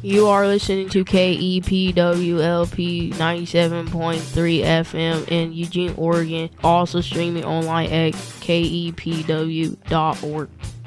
You are listening to KEPWLP 97.3 FM in Eugene, Oregon, also streaming online at kepw.org.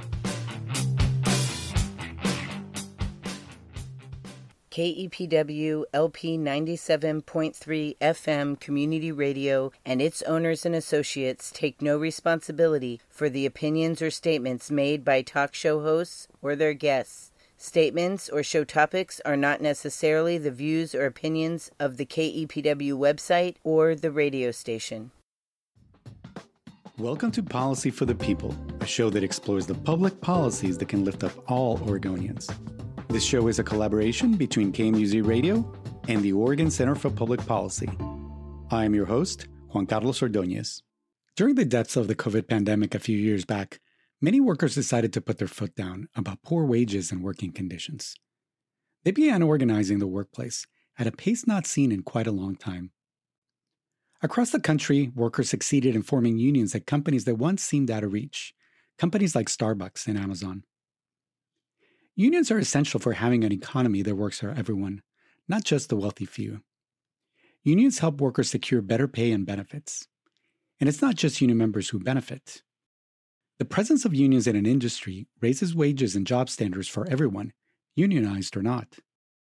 KEPW LP 97.3 FM Community Radio and its owners and associates take no responsibility for the opinions or statements made by talk show hosts or their guests. Statements or show topics are not necessarily the views or opinions of the KEPW website or the radio station. Welcome to Policy for the People, a show that explores the public policies that can lift up all Oregonians. This show is a collaboration between KMUZ Radio and the Oregon Center for Public Policy. I am your host, Juan Carlos Ordóñez. During the depths of the COVID pandemic a few years back, many workers decided to put their foot down about poor wages and working conditions. They began organizing the workplace at a pace not seen in quite a long time. Across the country, workers succeeded in forming unions at companies that once seemed out of reach, companies like Starbucks and Amazon. Unions are essential for having an economy that works for everyone, not just the wealthy few. Unions help workers secure better pay and benefits. And it's not just union members who benefit. The presence of unions in an industry raises wages and job standards for everyone, unionized or not.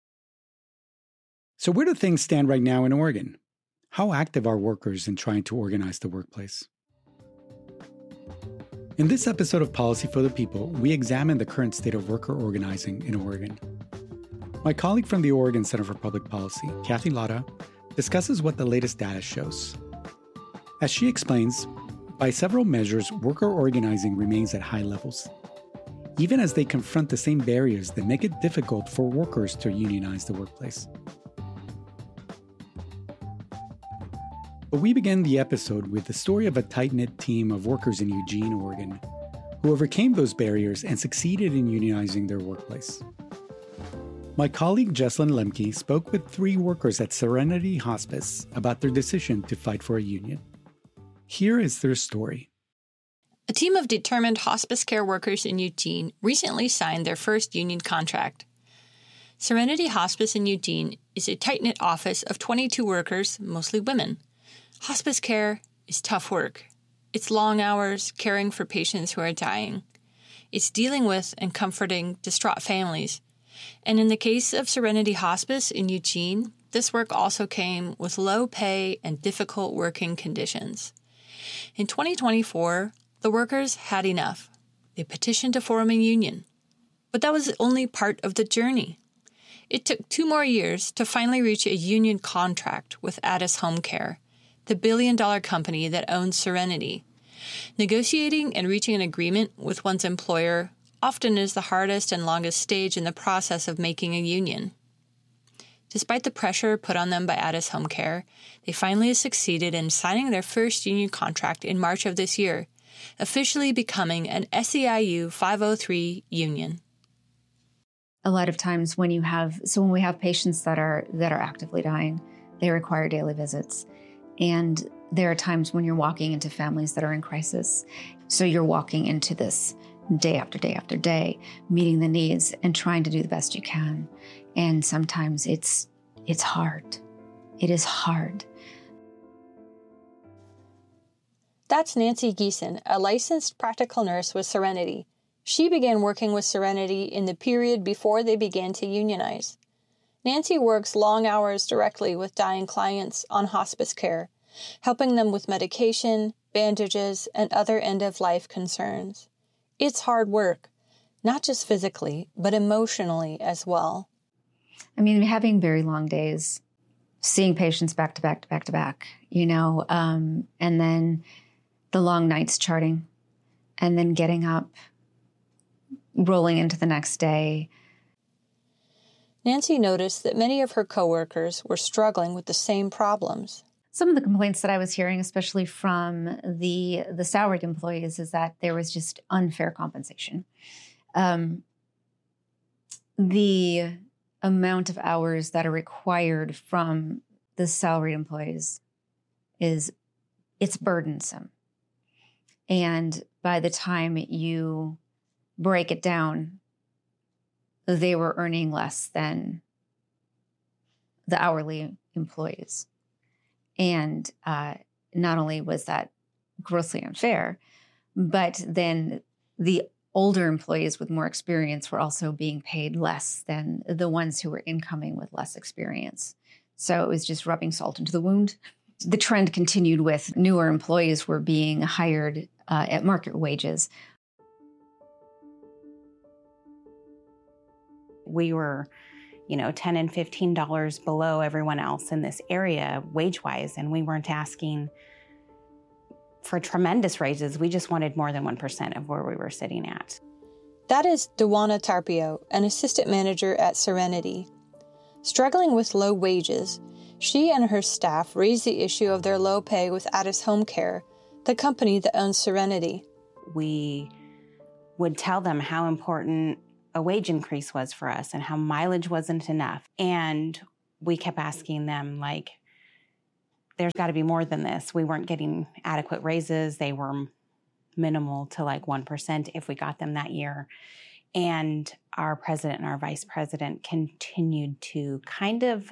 So where do things stand right now in Oregon? How active are workers in trying to organize the workplace? In this episode of Policy for the People, we examine the current state of worker organizing in Oregon. My colleague from the Oregon Center for Public Policy, Kathy Lara, discusses what the latest data shows. As she explains, by several measures, worker organizing remains at high levels, even as they confront the same barriers that make it difficult for workers to unionize the workplace. But we begin the episode with the story of a tight-knit team of workers in Eugene, Oregon, who overcame those barriers and succeeded in unionizing their workplace. My colleague Jesslyn Lemke spoke with 3 workers at Serenity Hospice about their decision to fight for a union. Here is their story. A team of determined hospice care workers in Eugene recently signed their first union contract. Serenity Hospice in Eugene is a tight-knit office of 22 workers, mostly women. Hospice care is tough work. It's long hours caring for patients who are dying. It's dealing with and comforting distraught families. And in the case of Serenity Hospice in Eugene, this work also came with low pay and difficult working conditions. In 2024, the workers had enough. They petitioned to form a union. But that was only part of the journey. It took 2 more years to finally reach a union contract with Addus Home Care, the billion-dollar company that owns Serenity. Negotiating and reaching an agreement with one's employer often is the hardest and longest stage in the process of making a union. Despite the pressure put on them by Addus Home Care, they finally succeeded in signing their first union contract in March of this year, officially becoming an SEIU 503 union. A lot of times when we have patients that are actively dying, they require daily visits. And there are times when you're walking into families that are in crisis. So you're walking into this day after day after day, meeting the needs and trying to do the best you can. And sometimes it's hard. It is hard. That's Nancy Geeson, a licensed practical nurse with Serenity. She began working with Serenity in the period before they began to unionize. Nancy works long hours directly with dying clients on hospice care, helping them with medication, bandages, and other end-of-life concerns. It's hard work, not just physically, but emotionally as well. I mean, having very long days, seeing patients back to back to back to back, and then the long nights charting, and then getting up, rolling into the next day. Nancy noticed that many of her coworkers were struggling with the same problems. Some of the complaints that I was hearing, especially from the salaried employees, is that there was just unfair compensation. The amount of hours that are required from the salaried employees it's burdensome. And by the time you break it down, they were earning less than the hourly employees. And not only was that grossly unfair, but then the older employees with more experience were also being paid less than the ones who were incoming with less experience. So it was just rubbing salt into the wound. The trend continued with newer employees were being hired at market wages. We were, $10 and $15 below everyone else in this area wage-wise, and we weren't asking for tremendous raises. We just wanted more than 1% of where we were sitting at. That is Dewana Tarpio, an assistant manager at Serenity. Struggling with low wages, she and her staff raised the issue of their low pay with Addus Home Care, the company that owns Serenity. We would tell them how important a wage increase was for us and how mileage wasn't enough. And we kept asking them, there's got to be more than this. We weren't getting adequate raises. They were minimal to 1% if we got them that year. And our president and our vice president continued to kind of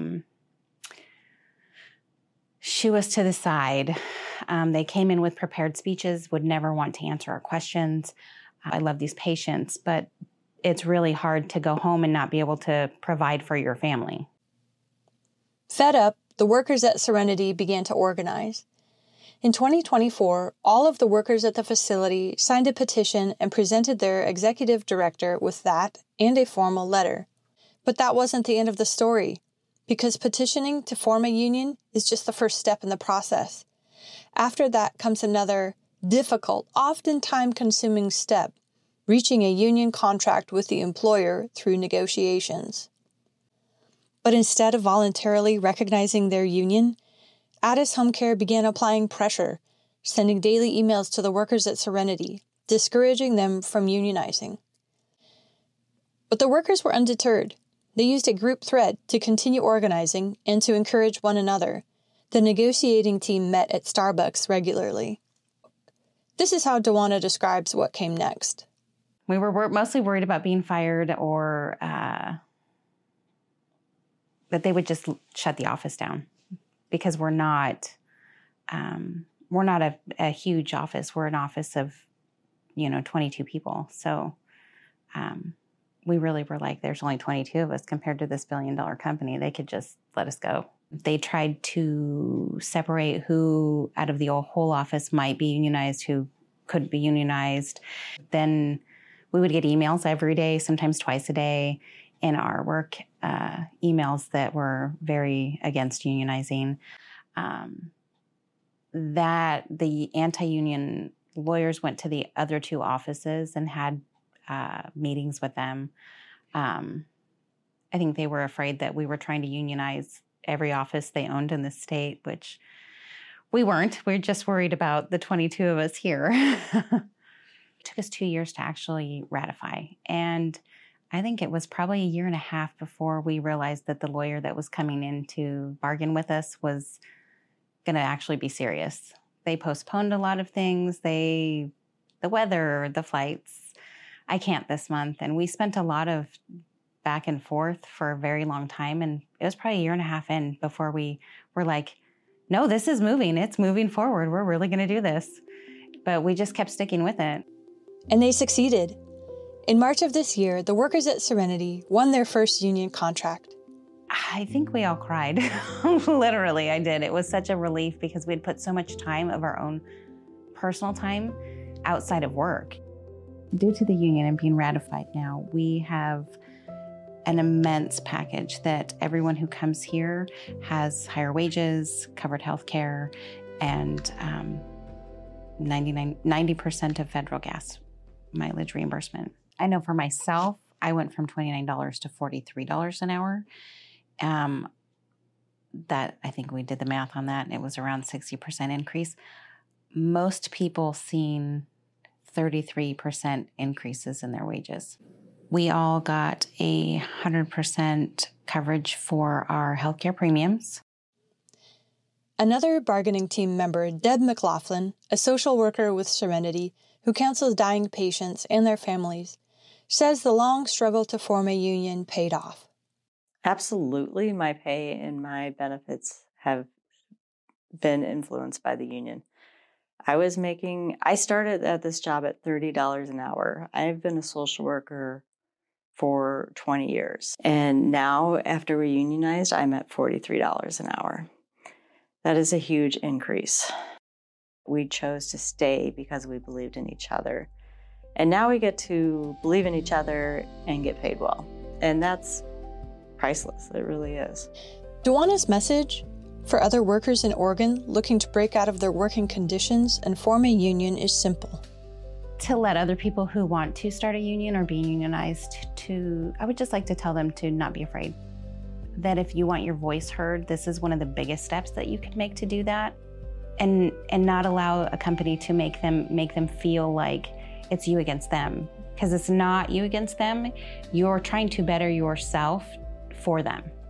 shoo us to the side. They came in with prepared speeches, would never want to answer our questions. I love these patients, but it's really hard to go home and not be able to provide for your family. Fed up, the workers at Serenity began to organize. In 2024, all of the workers at the facility signed a petition and presented their executive director with that and a formal letter. But that wasn't the end of the story, because petitioning to form a union is just the first step in the process. After that comes another difficult, often time-consuming step, reaching a union contract with the employer through negotiations. But instead of voluntarily recognizing their union, Addus Home Care began applying pressure, sending daily emails to the workers at Serenity, discouraging them from unionizing. But the workers were undeterred. They used a group thread to continue organizing and to encourage one another. The negotiating team met at Starbucks regularly. This is how Dewana describes what came next. We were mostly worried about being fired or that they would just shut the office down, because we're not a huge office. We're an office of 22 people. So we really were there's only 22 of us compared to this $1 billion company. They could just let us go. They tried to separate who out of the whole office might be unionized, who couldn't be unionized. Then we would get emails every day, sometimes twice a day, in our work emails that were very against unionizing. That the anti-union lawyers went to the other two offices and had meetings with them. I think they were afraid that we were trying to unionize every office they owned in the state, which we weren't. We're just worried about the 22 of us here. It took us 2 years to actually ratify. And I think it was probably a year and a half before we realized that the lawyer that was coming in to bargain with us was going to actually be serious. They postponed a lot of things. The weather, the flights. I can't this month. And we spent a lot of back and forth for a very long time. And it was probably a year and a half in before we were like, no, this is moving. It's moving forward. We're really going to do this. But we just kept sticking with it. And they succeeded. In March of this year, the workers at Serenity won their first union contract. I think we all cried. Literally, I did. It was such a relief because we'd put so much time of our own personal time outside of work. Due to the union and being ratified now, we have an immense package that everyone who comes here has higher wages, covered health care, and 90% of federal gas mileage reimbursement. I know for myself, I went from $29 to $43 an hour. That I think we did the math on that, and it was around 60% increase. Most people seen 33% increases in their wages. We all got 100% coverage for our healthcare premiums. Another bargaining team member, Deb McLaughlin, a social worker with Serenity who counsels dying patients and their families, says the long struggle to form a union paid off. Absolutely, my pay and my benefits have been influenced by the union. I started at this job at $30 an hour. I've been a social worker for 20 years. And now, after we unionized, I'm at $43 an hour. That is a huge increase. We chose to stay because we believed in each other. And now we get to believe in each other and get paid well. And that's priceless. It really is. Duana's message for other workers in Oregon looking to break out of their working conditions and form a union is simple. To let other people who want to start a union or be unionized I would just like to tell them to not be afraid. That if you want your voice heard, this is one of the biggest steps that you could make to do that. And not allow a company to make them feel like it's you against them. Because it's not you against them. You're trying to better yourself for them.